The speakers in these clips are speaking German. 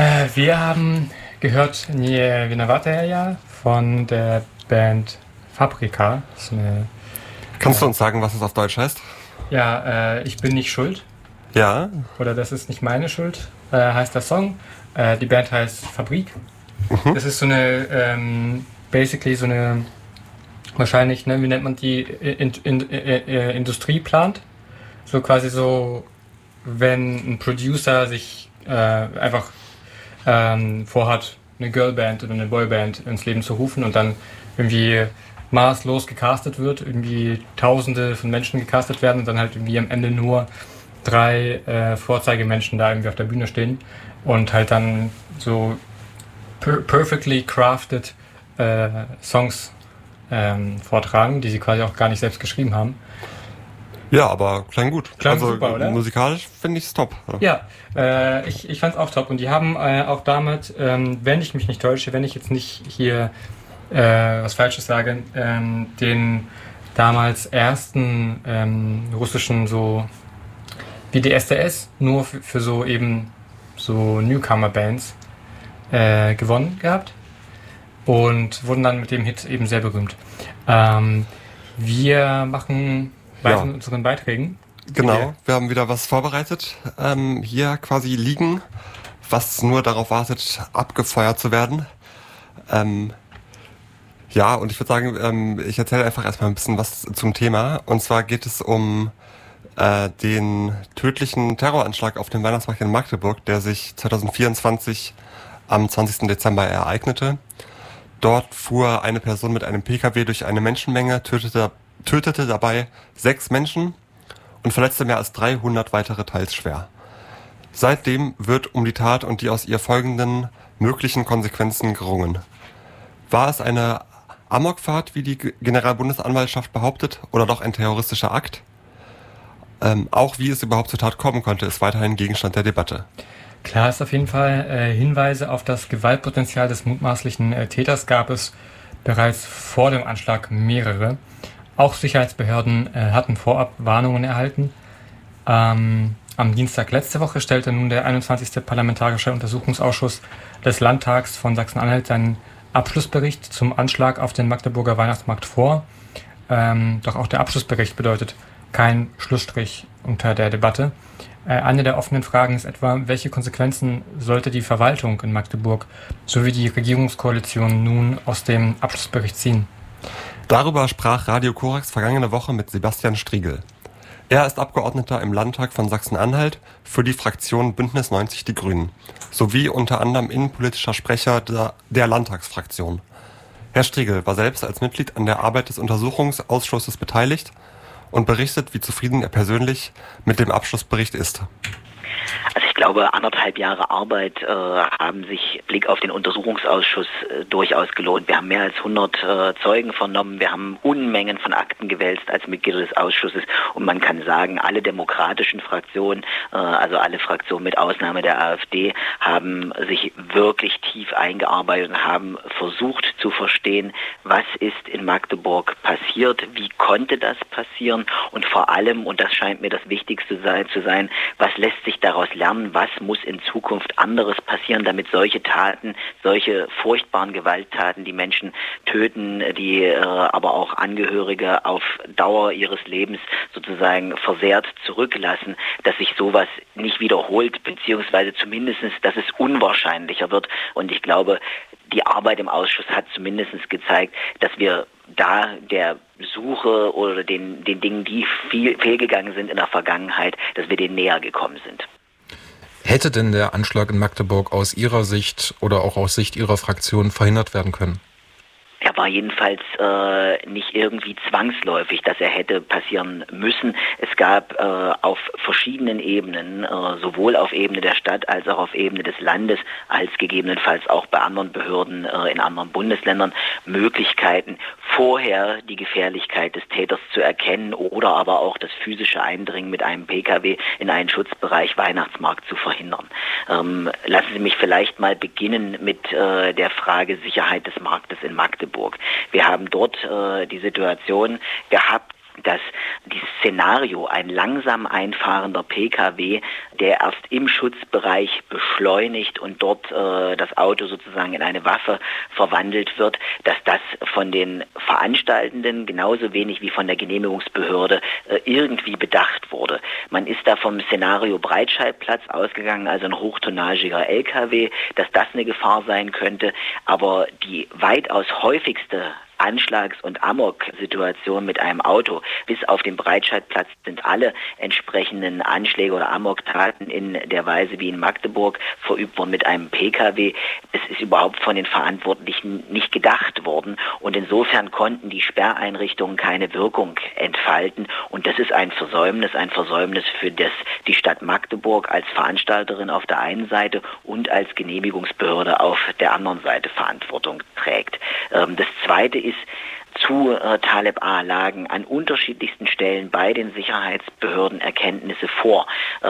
Wir haben gehört Nie Vinavateja von der Band Fabrika. Kannst du uns sagen, was es auf Deutsch heißt? Ja, ich bin nicht schuld. Ja. Oder das ist nicht meine Schuld, heißt der Song. Die Band heißt Fabrik. Das ist so eine, basically so eine, wahrscheinlich, ne, wie nennt man die, Industrie plant. So quasi so, wenn ein Producer sich einfach vorhat, eine Girlband oder eine Boyband ins Leben zu rufen und dann irgendwie maßlos gecastet wird, irgendwie Tausende von Menschen gecastet werden und dann halt irgendwie am Ende nur 3 Vorzeigemenschen da irgendwie auf der Bühne stehen und halt dann so perfectly crafted Songs vortragen, die sie quasi auch gar nicht selbst geschrieben haben. Ja, aber klang gut. Klang super, oder? Musikalisch finde ich es top. Ja, ich fand es auch top. Und die haben auch damit, wenn ich mich nicht täusche, wenn ich jetzt nicht hier was Falsches sage, den damals ersten russischen so wie die STS, nur für so eben so Newcomer-Bands gewonnen gehabt und wurden dann mit dem Hit eben sehr berühmt. Wir machen weiter mit unseren Beiträgen. Genau, wir haben wieder was vorbereitet. Hier quasi liegen, was nur darauf wartet, abgefeuert zu werden. Ja, und ich würde sagen, ich erzähle einfach erstmal ein bisschen was zum Thema. Und zwar geht es um den tödlichen Terroranschlag auf dem Weihnachtsmarkt in Magdeburg, der sich 2024 am 20. Dezember ereignete. Dort fuhr eine Person mit einem Pkw durch eine Menschenmenge, tötete dabei 6 Menschen und verletzte mehr als 300 weitere teils schwer. Seitdem wird um die Tat und die aus ihr folgenden möglichen Konsequenzen gerungen. War es eine Amokfahrt, wie die Generalbundesanwaltschaft behauptet, oder doch ein terroristischer Akt? Auch wie es überhaupt zur Tat kommen konnte, ist weiterhin Gegenstand der Debatte. Klar ist auf jeden Fall, Hinweise auf das Gewaltpotenzial des mutmaßlichen Täters gab es bereits vor dem Anschlag mehrere. Auch Sicherheitsbehörden hatten vorab Warnungen erhalten. Am Dienstag letzte Woche stellte nun der 21. Parlamentarische Untersuchungsausschuss des Landtags von Sachsen-Anhalt seinen Abschlussbericht zum Anschlag auf den Magdeburger Weihnachtsmarkt vor. Doch auch der Abschlussbericht bedeutet kein Schlussstrich unter der Debatte. Eine der offenen Fragen ist etwa, welche Konsequenzen sollte die Verwaltung in Magdeburg sowie die Regierungskoalition nun aus dem Abschlussbericht ziehen? Darüber sprach Radio Korax vergangene Woche mit Sebastian Striegel. Er ist Abgeordneter im Landtag von Sachsen-Anhalt für die Fraktion Bündnis 90 Die Grünen sowie unter anderem innenpolitischer Sprecher der Landtagsfraktion. Herr Striegel war selbst als Mitglied an der Arbeit des Untersuchungsausschusses beteiligt und berichtet, wie zufrieden er persönlich mit dem Abschlussbericht ist. Also ich glaube, 1,5 Jahre Arbeit haben sich Blick auf den Untersuchungsausschuss durchaus gelohnt. Wir haben mehr als 100 Zeugen vernommen, wir haben Unmengen von Akten gewälzt als Mitglieder des Ausschusses und man kann sagen, alle demokratischen Fraktionen, also alle Fraktionen mit Ausnahme der AfD, haben sich wirklich tief eingearbeitet und haben versucht zu verstehen, was ist in Magdeburg passiert, wie konnte das passieren und vor allem, und das scheint mir das Wichtigste zu sein, was lässt sich daraus lernen, was muss in Zukunft anderes passieren, damit solche Taten, solche furchtbaren Gewalttaten, die Menschen töten, die aber auch Angehörige auf Dauer ihres Lebens sozusagen versehrt zurücklassen, dass sich sowas nicht wiederholt, beziehungsweise zumindestens, dass es unwahrscheinlicher wird. Und ich glaube, die Arbeit im Ausschuss hat zumindest gezeigt, dass wir da der Suche oder den Dingen, die fehlgegangen sind in der Vergangenheit, dass wir denen näher gekommen sind. Hätte denn der Anschlag in Magdeburg aus Ihrer Sicht oder auch aus Sicht Ihrer Fraktion verhindert werden können? Er war jedenfalls nicht irgendwie zwangsläufig, dass er hätte passieren müssen. Es gab auf verschiedenen Ebenen, sowohl auf Ebene der Stadt als auch auf Ebene des Landes, als gegebenenfalls auch bei anderen Behörden in anderen Bundesländern, Möglichkeiten, vorher die Gefährlichkeit des Täters zu erkennen oder aber auch das physische Eindringen mit einem Pkw in einen Schutzbereich Weihnachtsmarkt zu verhindern. Lassen Sie mich vielleicht mal beginnen mit der Frage Sicherheit des Marktes in Magdeburg. Wir haben dort die Situation gehabt, dass dieses Szenario, ein langsam einfahrender Pkw, der erst im Schutzbereich beschleunigt und dort das Auto sozusagen in eine Waffe verwandelt wird, dass das von den Veranstaltenden genauso wenig wie von der Genehmigungsbehörde irgendwie bedacht wurde. Man ist da vom Szenario Breitscheidplatz ausgegangen, also ein hochtonnagiger LKW, dass das eine Gefahr sein könnte, aber die weitaus häufigste Anschlags- und Amok-Situation mit einem Auto. Bis auf den Breitscheidplatz sind alle entsprechenden Anschläge oder Amok-Taten in der Weise wie in Magdeburg verübt worden mit einem Pkw. Es ist überhaupt von den Verantwortlichen nicht gedacht worden und insofern konnten die Sperreinrichtungen keine Wirkung entfalten und das ist ein Versäumnis für das die Stadt Magdeburg als Veranstalterin auf der einen Seite und als Genehmigungsbehörde auf der anderen Seite Verantwortung trägt. Das Zweite ist, zu Taleb A lagen an unterschiedlichsten Stellen bei den Sicherheitsbehörden Erkenntnisse vor.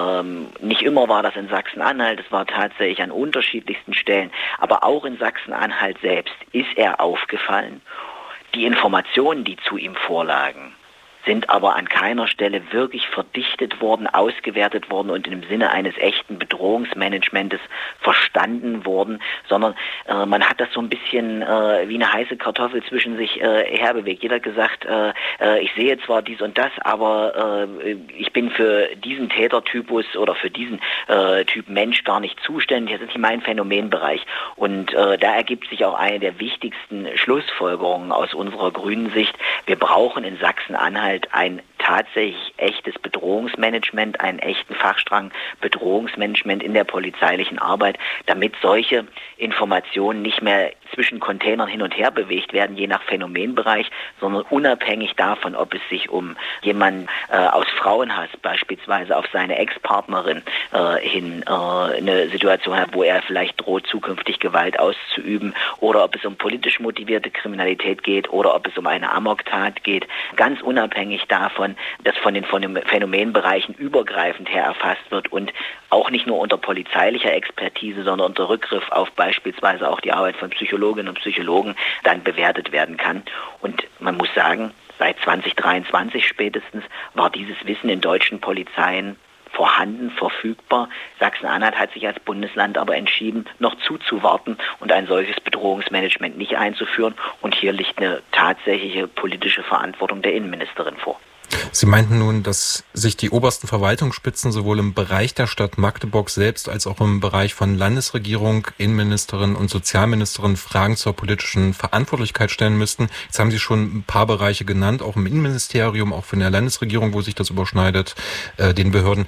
Nicht immer war das in Sachsen-Anhalt, es war tatsächlich an unterschiedlichsten Stellen, aber auch in Sachsen-Anhalt selbst ist er aufgefallen. Die Informationen, die zu ihm vorlagen, sind aber an keiner Stelle wirklich verdichtet worden, ausgewertet worden und im Sinne eines echten Bedrohungsmanagementes verstanden worden, sondern man hat das so ein bisschen wie eine heiße Kartoffel zwischen sich herbewegt. Jeder hat gesagt, ich sehe zwar dies und das, aber ich bin für diesen Tätertypus oder für diesen Typ Mensch gar nicht zuständig. Das ist nicht mein Phänomenbereich. Und da ergibt sich auch eine der wichtigsten Schlussfolgerungen aus unserer grünen Sicht. Wir brauchen in Sachsen-Anhalt ein tatsächlich echtes Bedrohungsmanagement, einen echten Fachstrang Bedrohungsmanagement in der polizeilichen Arbeit, damit solche Informationen nicht mehr zwischen Containern hin und her bewegt werden, je nach Phänomenbereich, sondern unabhängig davon, ob es sich um jemanden aus Frauenhass beispielsweise auf seine Ex-Partnerin hin eine Situation hat, wo er vielleicht droht, zukünftig Gewalt auszuüben, oder ob es um politisch motivierte Kriminalität geht oder ob es um eine Amoktat geht, ganz unabhängig davon, dass von den Phänomenbereichen übergreifend her erfasst wird und auch nicht nur unter polizeilicher Expertise, sondern unter Rückgriff auf beispielsweise auch die Arbeit von Psychologinnen und Psychologen dann bewertet werden kann. Und man muss sagen, seit 2023 spätestens war dieses Wissen in deutschen Polizeien vorhanden, verfügbar. Sachsen-Anhalt hat sich als Bundesland aber entschieden, noch zuzuwarten und ein solches Bedrohungsmanagement nicht einzuführen. Und hier liegt eine tatsächliche politische Verantwortung der Innenministerin vor. Sie meinten nun, dass sich die obersten Verwaltungsspitzen sowohl im Bereich der Stadt Magdeburg selbst als auch im Bereich von Landesregierung, Innenministerin und Sozialministerin Fragen zur politischen Verantwortlichkeit stellen müssten. Jetzt haben Sie schon ein paar Bereiche genannt, auch im Innenministerium, auch von der Landesregierung, wo sich das überschneidet, den Behörden.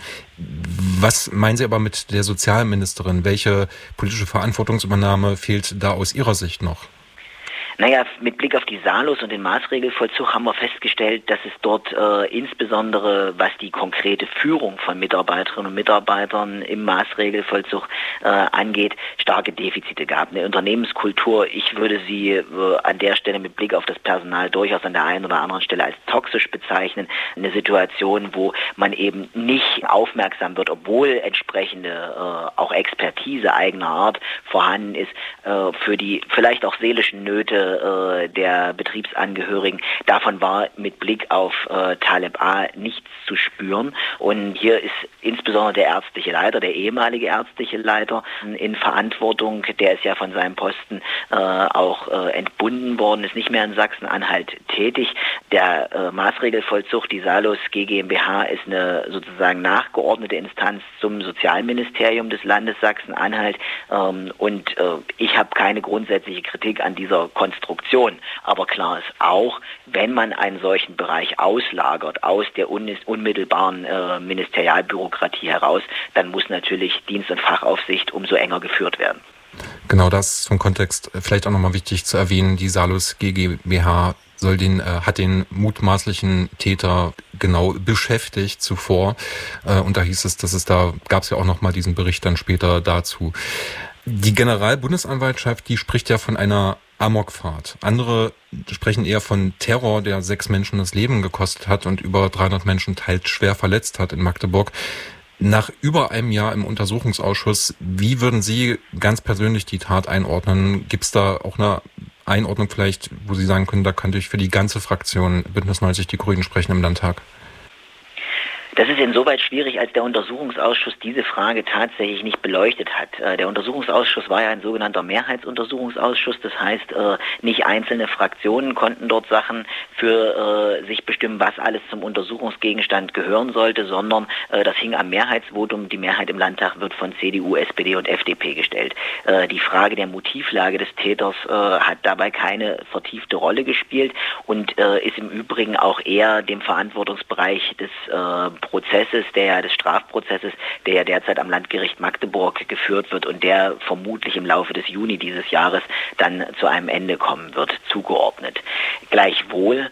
Was meinen Sie aber mit der Sozialministerin? Welche politische Verantwortungsübernahme fehlt da aus Ihrer Sicht noch? Naja, mit Blick auf die Salos und den Maßregelvollzug haben wir festgestellt, dass es dort insbesondere, was die konkrete Führung von Mitarbeiterinnen und Mitarbeitern im Maßregelvollzug angeht, starke Defizite gab. Eine Unternehmenskultur, ich würde sie an der Stelle mit Blick auf das Personal durchaus an der einen oder anderen Stelle als toxisch bezeichnen. Eine Situation, wo man eben nicht aufmerksam wird, obwohl entsprechende auch Expertise eigener Art vorhanden ist, für die vielleicht auch seelischen Nöte der Betriebsangehörigen. Davon war mit Blick auf Taleb A nichts zu spüren. Und hier ist insbesondere der ärztliche Leiter, der ehemalige ärztliche Leiter in Verantwortung. Der ist ja von seinem Posten auch entbunden worden, ist nicht mehr in Sachsen-Anhalt tätig. Der Maßregelvollzug, die Salos GmbH, ist eine sozusagen nachgeordnete Instanz zum Sozialministerium des Landes Sachsen-Anhalt. Und ich habe keine grundsätzliche Kritik an dieser Konstruktion. Aber klar ist auch, wenn man einen solchen Bereich auslagert aus der unmittelbaren Ministerialbürokratie heraus, dann muss natürlich Dienst- und Fachaufsicht umso enger geführt werden. Genau, das vom Kontext vielleicht auch nochmal wichtig zu erwähnen. Die Salos GmbH hat den mutmaßlichen Täter genau beschäftigt zuvor. Und da hieß es, gab es ja auch nochmal diesen Bericht dann später dazu. Die Generalbundesanwaltschaft, die spricht ja von einer Amokfahrt. Andere sprechen eher von Terror, der 6 Menschen das Leben gekostet hat und über 300 Menschen teils schwer verletzt hat in Magdeburg. Nach über einem Jahr im Untersuchungsausschuss, wie würden Sie ganz persönlich die Tat einordnen? Gibt es da auch eine Einordnung vielleicht, wo Sie sagen können, da könnte ich für die ganze Fraktion Bündnis 90 Die Grünen sprechen im Landtag? Das ist insoweit schwierig, als der Untersuchungsausschuss diese Frage tatsächlich nicht beleuchtet hat. Der Untersuchungsausschuss war ja ein sogenannter Mehrheitsuntersuchungsausschuss. Das heißt, nicht einzelne Fraktionen konnten dort Sachen für sich bestimmen, was alles zum Untersuchungsgegenstand gehören sollte, sondern das hing am Mehrheitsvotum. Die Mehrheit im Landtag wird von CDU, SPD und FDP gestellt. Die Frage der Motivlage des Täters hat dabei keine vertiefte Rolle gespielt und ist im Übrigen auch eher dem Verantwortungsbereich des des Strafprozesses, der ja derzeit am Landgericht Magdeburg geführt wird und der vermutlich im Laufe des Juni dieses Jahres dann zu einem Ende kommen wird, zugeordnet. Gleichwohl,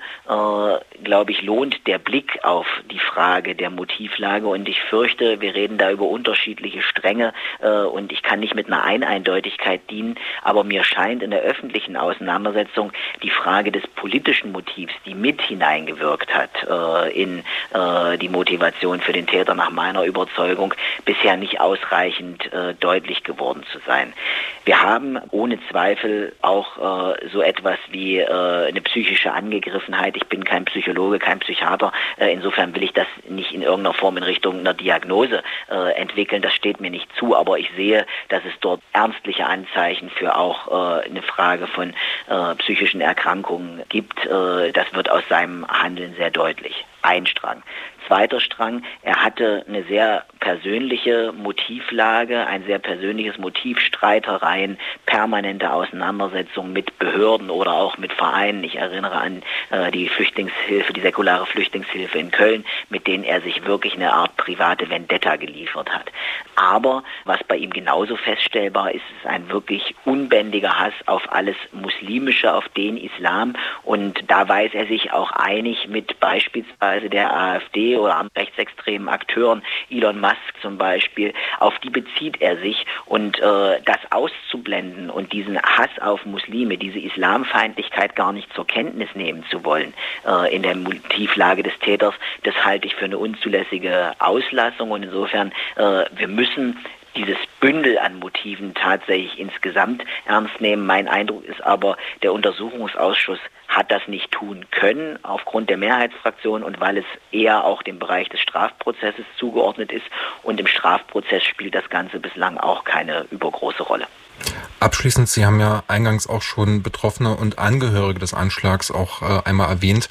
glaube ich, lohnt der Blick auf die Frage der Motivlage und ich fürchte, wir reden da über unterschiedliche Stränge und ich kann nicht mit einer Eindeutigkeit dienen, aber mir scheint in der öffentlichen Auseinandersetzung die Frage des politischen Motivs, die mit hineingewirkt hat in die Motivation für den Täter nach meiner Überzeugung bisher nicht ausreichend deutlich geworden zu sein. Wir haben ohne Zweifel auch so etwas wie eine psychische Angegriffenheit. Ich bin kein Psychologe, kein Psychiater. Insofern will ich das nicht in irgendeiner Form in Richtung einer Diagnose entwickeln. Das steht mir nicht zu, aber ich sehe, dass es dort ernstliche Anzeichen für auch eine Frage von psychischen Erkrankungen gibt. Das wird aus seinem Handeln sehr deutlich. Ein Strang. Zweiter Strang, er hatte eine sehr persönliche Motivlage, ein sehr persönliches Motiv, Streitereien, permanente Auseinandersetzungen mit Behörden oder auch mit Vereinen. Ich erinnere an die Flüchtlingshilfe, die säkulare Flüchtlingshilfe in Köln, mit denen er sich wirklich eine Art private Vendetta geliefert hat. Aber was bei ihm genauso feststellbar ist, ist ein wirklich unbändiger Hass auf alles Muslimische, auf den Islam. Und da weiß er sich auch einig mit beispielsweise der AfD oder an rechtsextremen Akteuren, Elon Musk zum Beispiel, auf die bezieht er sich und das auszublenden und diesen Hass auf Muslime, diese Islamfeindlichkeit gar nicht zur Kenntnis nehmen zu wollen in der Motivlage des Täters, das halte ich für eine unzulässige Auslassung und insofern wir müssen dieses Bündel an Motiven tatsächlich insgesamt ernst nehmen. Mein Eindruck ist aber, der Untersuchungsausschuss hat das nicht tun können aufgrund der Mehrheitsfraktion und weil es eher auch dem Bereich des Strafprozesses zugeordnet ist und im Strafprozess spielt das Ganze bislang auch keine übergroße Rolle. Abschließend, Sie haben ja eingangs auch schon Betroffene und Angehörige des Anschlags auch einmal erwähnt.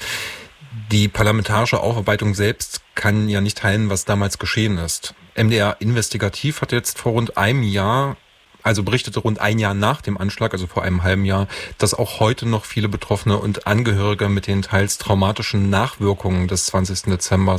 Die parlamentarische Aufarbeitung selbst kann ja nicht teilen, was damals geschehen ist. MDR Investigativ hat jetzt vor rund einem Jahr, also berichtete rund ein Jahr nach dem Anschlag, also vor einem halben Jahr, dass auch heute noch viele Betroffene und Angehörige mit den teils traumatischen Nachwirkungen des 20. Dezember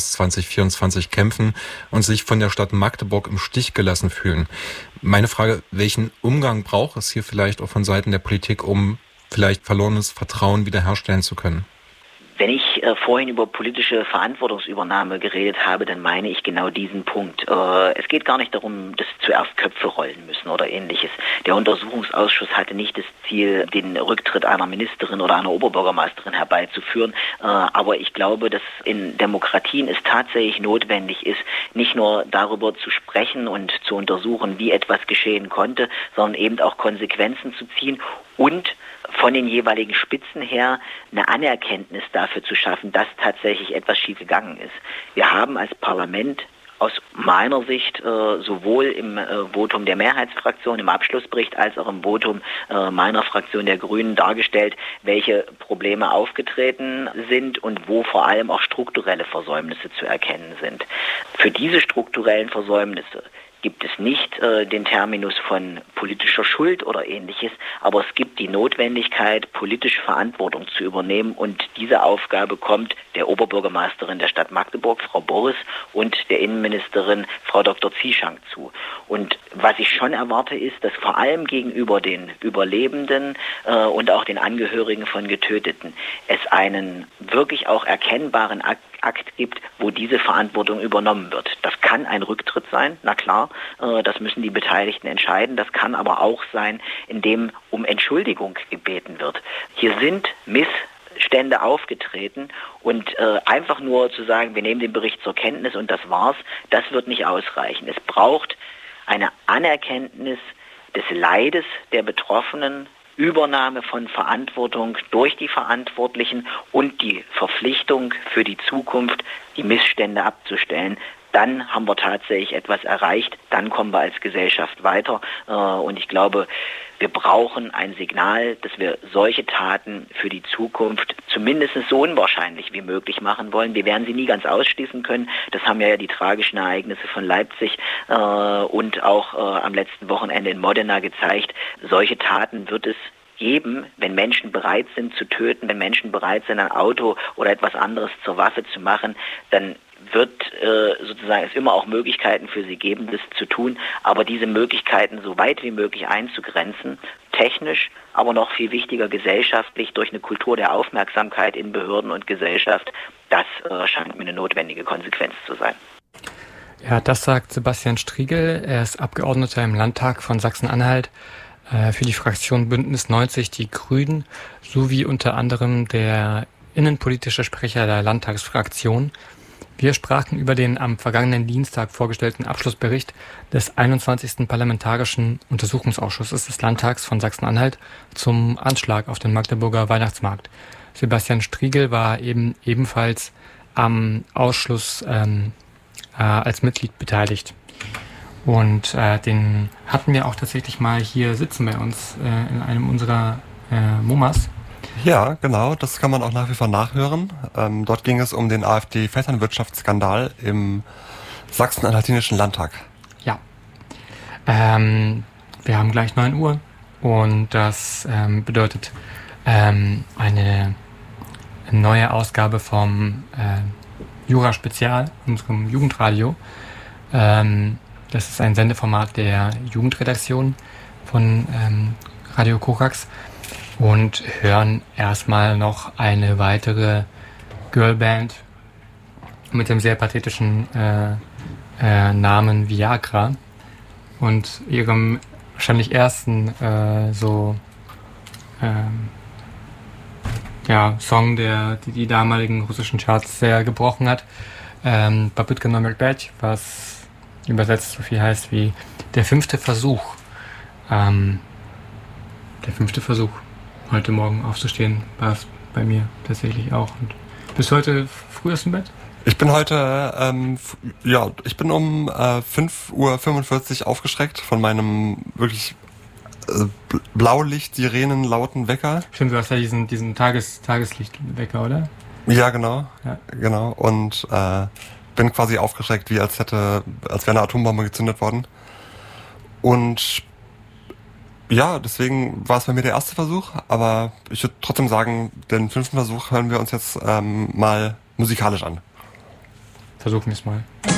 2024 kämpfen und sich von der Stadt Magdeburg im Stich gelassen fühlen. Meine Frage, welchen Umgang braucht es hier vielleicht auch von Seiten der Politik, um vielleicht verlorenes Vertrauen wiederherstellen zu können? Wenn ich vorhin über politische Verantwortungsübernahme geredet habe, dann meine ich genau diesen Punkt. Es geht gar nicht darum, dass zuerst Köpfe rollen müssen oder ähnliches. Der Untersuchungsausschuss hatte nicht das Ziel, den Rücktritt einer Ministerin oder einer Oberbürgermeisterin herbeizuführen. Aber ich glaube, dass in Demokratien es tatsächlich notwendig ist, nicht nur darüber zu sprechen und zu untersuchen, wie etwas geschehen konnte, sondern eben auch Konsequenzen zu ziehen und von den jeweiligen Spitzen her eine Anerkenntnis dafür zu schaffen, dass tatsächlich etwas schiefgegangen ist. Wir haben als Parlament aus meiner Sicht sowohl im Votum der Mehrheitsfraktion, im Abschlussbericht, als auch im Votum meiner Fraktion der Grünen dargestellt, welche Probleme aufgetreten sind und wo vor allem auch strukturelle Versäumnisse zu erkennen sind. Für diese strukturellen Versäumnisse gibt es nicht den Terminus von politischer Schuld oder ähnliches, aber es gibt die Notwendigkeit, politische Verantwortung zu übernehmen und diese Aufgabe kommt der Oberbürgermeisterin der Stadt Magdeburg, Frau Boris, und der Innenministerin, Frau Dr. Zieschank zu. Und was ich schon erwarte, ist, dass vor allem gegenüber den Überlebenden und auch den Angehörigen von Getöteten es einen wirklich auch erkennbaren Akt gibt, wo diese Verantwortung übernommen wird. Das kann ein Rücktritt sein, na klar, das müssen die Beteiligten entscheiden. Das kann aber auch sein, indem um Entschuldigung gebeten wird. Hier sind Missstände aufgetreten und einfach nur zu sagen, wir nehmen den Bericht zur Kenntnis und das war's, das wird nicht ausreichen. Es braucht eine Anerkenntnis des Leides der Betroffenen Übernahme von Verantwortung durch die Verantwortlichen und die Verpflichtung für die Zukunft, die Missstände abzustellen. Dann haben wir tatsächlich etwas erreicht, dann kommen wir als Gesellschaft weiter. Und ich glaube, wir brauchen ein Signal, dass wir solche Taten für die Zukunft zumindest so unwahrscheinlich wie möglich machen wollen. Wir werden sie nie ganz ausschließen können. Das haben ja die tragischen Ereignisse von Leipzig und auch am letzten Wochenende in Modena gezeigt. Solche Taten wird es geben, wenn Menschen bereit sind zu töten, wenn Menschen bereit sind, ein Auto oder etwas anderes zur Waffe zu machen, dann wird sozusagen es immer auch Möglichkeiten für sie geben, das zu tun, aber diese Möglichkeiten so weit wie möglich einzugrenzen, technisch, aber noch viel wichtiger gesellschaftlich durch eine Kultur der Aufmerksamkeit in Behörden und Gesellschaft, das scheint mir eine notwendige Konsequenz zu sein. Ja, das sagt Sebastian Striegel. Er ist Abgeordneter im Landtag von Sachsen-Anhalt für die Fraktion Bündnis 90 Die Grünen sowie unter anderem der innenpolitische Sprecher der Landtagsfraktion. Wir sprachen über den am vergangenen Dienstag vorgestellten Abschlussbericht des 21. Parlamentarischen Untersuchungsausschusses des Landtags von Sachsen-Anhalt zum Anschlag auf den Magdeburger Weihnachtsmarkt. Sebastian Striegel war ebenfalls am Ausschuss als Mitglied beteiligt. Und den hatten wir auch tatsächlich mal hier sitzen bei uns in einem unserer MoMAs. Ja, genau, das kann man auch nach wie vor nachhören. Dort ging es um den AfD-Vetternwirtschaftsskandal im Sachsen-Anhaltinischen Landtag. Ja. Wir haben gleich 9 Uhr und das bedeutet eine neue Ausgabe vom Jura Spezial, unserem Jugendradio. Das ist ein Sendeformat der Jugendredaktion von Radio Korax. Und hören erstmal noch eine weitere Girlband mit dem sehr pathetischen Namen Viagra und ihrem wahrscheinlich ersten Song, der die damaligen russischen Charts sehr gebrochen hat. Babutka Nomer 5, was übersetzt so viel heißt wie der 5. Versuch. Der 5. Versuch. Heute Morgen aufzustehen, war es bei mir tatsächlich auch. Und bist du heute früh aus dem Bett? Ich bin heute, ich bin um 5:45 Uhr aufgeschreckt von meinem wirklich Blaulicht-Sirenen-lauten Wecker. Stimmt, du hast ja diesen Tageslichtwecker, oder? Ja, genau. Ja. Genau. Und bin quasi aufgeschreckt, wie als wäre eine Atombombe gezündet worden. Und ja, deswegen war es bei mir der erste Versuch, aber ich würde trotzdem sagen, den 5. Versuch hören wir uns jetzt mal musikalisch an. Versuchen wir es mal.